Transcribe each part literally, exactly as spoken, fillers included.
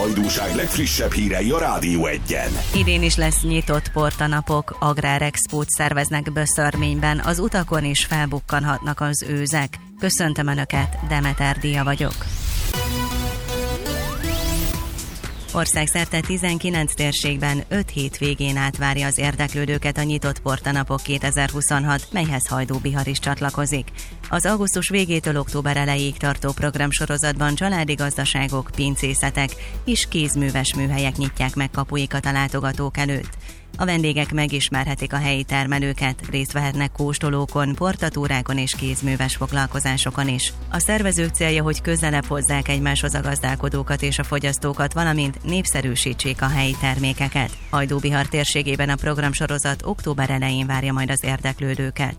hajdúság legfrissebb hírei a Rádió Egyen. Idén is lesz nyitott portanapok, agrárexpót szerveznek Böszörményben, az utakon is felbukkanhatnak az őzek. Köszöntöm Önöket, Demeter Díja vagyok. Országszerte tizenkilenc térségben öt hétvégén át várja az érdeklődőket a nyitott portanapok kétezer-huszonhat, melyhez Hajdú Bihar is csatlakozik. Az augusztus végétől október elejéig tartó programsorozatban családi gazdaságok, pincészetek és kézműves műhelyek nyitják meg kapuikat a látogatók előtt. A vendégek megismerhetik a helyi termelőket, részt vehetnek kóstolókon, portatúrákon és kézműves foglalkozásokon is. A szervezők célja, hogy közelebb hozzák egymáshoz a gazdálkodókat és a fogyasztókat, valamint népszerűsítsék a helyi termékeket. Hajdú Bihar térségében a programsorozat október elején várja majd az érdeklődőket.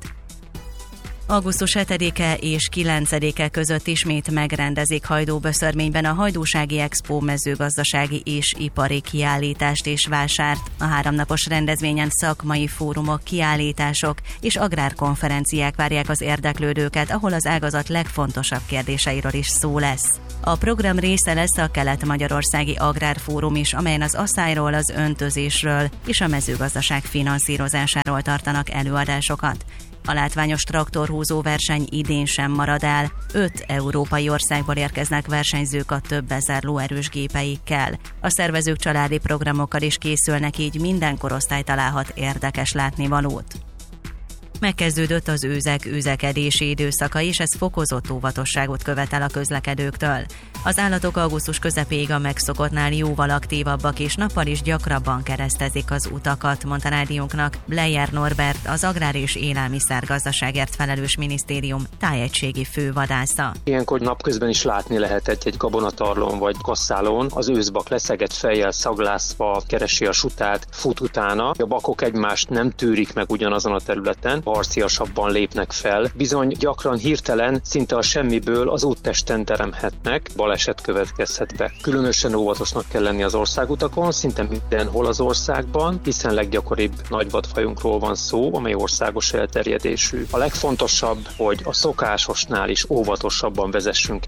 augusztus hetedike és kilencedike között ismét megrendezik Hajdú-Böszörményben a Hajdúsági Expo mezőgazdasági és ipari kiállítást és vásárt. A háromnapos rendezvényen szakmai fórumok, kiállítások és agrárkonferenciák várják az érdeklődőket, ahol az ágazat legfontosabb kérdéseiről is szó lesz. A program része lesz a Kelet-Magyarországi Agrárfórum is, amelyen az aszályról, az öntözésről és a mezőgazdaság finanszírozásáról tartanak előadásokat. A látványos traktorhúzó verseny idén sem marad el. Öt európai országból érkeznek versenyzők a több ezer lóerős gépeikkel. A szervezők családi programokkal is készülnek, így minden korosztály találhat érdekes látnivalót. Megkezdődött az őzek őzekedési időszaka, és ez fokozott óvatosságot követel a közlekedőktől. Az állatok augusztus közepéig a megszokottnál jóval aktívabbak, és nappal is gyakrabban keresztezik az utakat, mondta rádiónknak Bleyer Norbert, az Agrár és Élelmiszergazdaságért felelős minisztérium tájegységi fővadásza. Ilyenkor napközben is látni lehet egy gabonatarlón vagy kasszálón, az őszbak leszegett fejjel szaglászva keresi a sutát, fut utána. A bakok egymást nem tűrik meg ugyanazon a területen, harciasabban lépnek fel. Bizony gyakran hirtelen, szinte a semmiből az úttesten teremhetnek, baleset következhet be. Különösen óvatosnak kell lenni az országutakon, szinte mindenhol az országban, hiszen leggyakoribb nagyvadfajunkról van szó, amely országos elterjedésű. A legfontosabb, hogy a szokásosnál is óvatosabban vezessünk.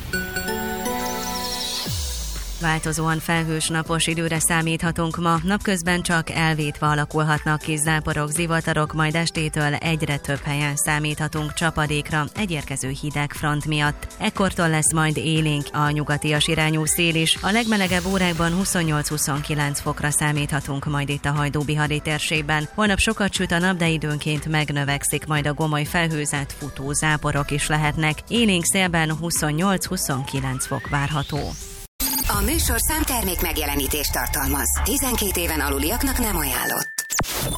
Változóan felhős napos időre számíthatunk ma, napközben csak elvétve alakulhatnak kis záporok, zivatarok, majd estétől egyre több helyen számíthatunk csapadékra egy érkező hideg front miatt. Ekkortól lesz majd élénk a nyugatias irányú szél is, a legmelegebb órákban huszonnyolc-huszonkilenc fokra számíthatunk majd itt a Hajdú-bihari térségben. Holnap sokat süt a nap, de időnként megnövekszik, majd a gomoly felhőzet, futó záporok is lehetnek. Élénk szélben huszonnyolc-huszonkilenc fok várható. A műsorszám termék megjelenítést tartalmaz. tizenkét éven aluliaknak nem ajánlott.